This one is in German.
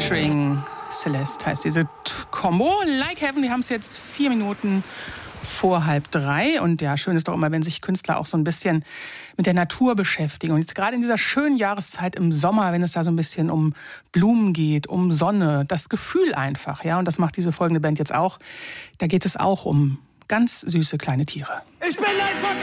featuring Celeste heißt diese Combo. Like Heaven, wir haben es jetzt 4 Minuten vor 2:30. Und ja, schön ist doch immer, wenn sich Künstler auch so ein bisschen mit der Natur beschäftigen. Und jetzt gerade in dieser schönen Jahreszeit im Sommer, wenn es da so ein bisschen um Blumen geht, um Sonne, das Gefühl einfach, ja, und das macht diese folgende Band jetzt auch. Da geht es auch um ganz süße kleine Tiere. Ich bin ein